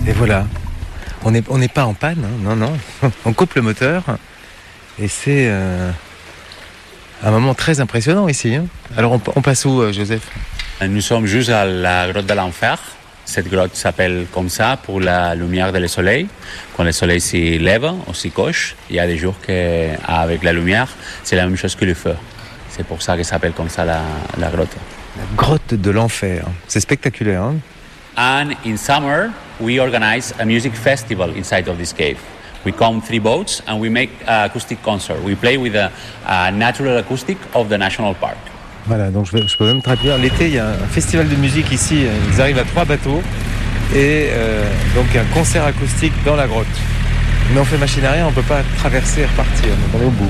Et voilà, on n'est pas en panne, hein, non. On coupe le moteur et c'est un moment très impressionnant ici. Hein. Alors on passe où, Joseph ? Nous sommes juste à la grotte de l'enfer. Cette grotte s'appelle comme ça pour la lumière du soleil. Quand le soleil s'y lève ou s'y couche, il y a des jours qu'avec la lumière, c'est la même chose que le feu. C'est pour ça que ça s'appelle comme ça la grotte. La grotte de l'enfer, c'est spectaculaire. Hein. And in summer, we organize a music festival inside of this cave. We come 3 boats and we make an acoustic concert. We play with a natural acoustic of the national park. Voilà, donc je peux même traduire. L'été, il y a un festival de musique ici. Ils arrivent à 3 bateaux et donc un concert acoustique dans la grotte. Mais on fait machine arrière, on ne peut pas traverser et repartir. Donc on est au bout.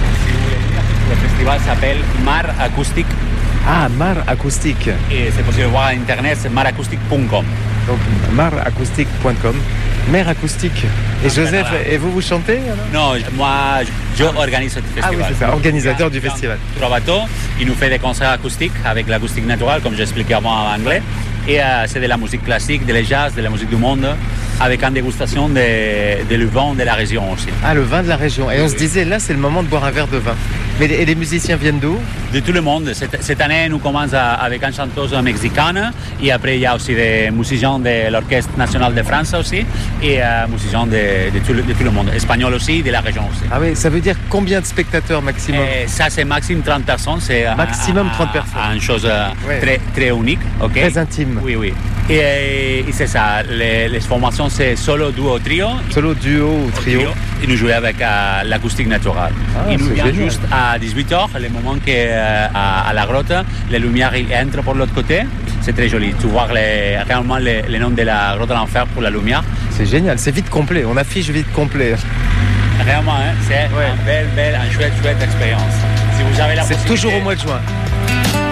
Le festival s'appelle Mar Acoustic. Ah, Mar Acoustic. Et c'est possible de voir à internet, c'est maracoustic.com. Donc maracoustic.com. Mer acoustique. Et Joseph, et vous chantez alors ? Non, moi, je organise ce festival. Ah oui, c'est ça, organisateur du festival. 3 bateaux, il nous fait des concerts acoustiques avec l'acoustique naturelle, comme j'expliquais avant en anglais. Et c'est de la musique classique, de la jazz, de la musique du monde, avec une dégustation de vin de la région aussi. Ah, le vin de la région. Et on se disait, là, c'est le moment de boire un verre de vin. Mais et les musiciens viennent d'où ? De tout le monde. Cette année, nous commençons avec une chanteuse mexicaine. Et après, il y a aussi des musiciens de l'Orchestre national de France aussi. Et musiciens de tout le monde. Espagnols aussi, de la région aussi. Ah oui, ça veut dire combien de spectateurs maximum ? Ça, c'est maximum 30 personnes. C'est maximum 30 personnes. Une chose très, très unique. Okay? Très intime. Oui. Et c'est ça. Les formations, c'est solo, duo, trio. Solo, duo ou trio. Et nous jouons avec l'acoustique naturelle. Il nous vient génial. juste à 18h, le moment qu'à la grotte, les lumières entrent par l'autre côté. C'est très joli. Tu vois réellement le nom de la grotte de l'enfer pour la lumière. C'est génial, c'est vite complet. On affiche vite complet. Réellement, hein, c'est une belle, une chouette expérience. Si vous avez la c'est possibilité... toujours au mois de juin.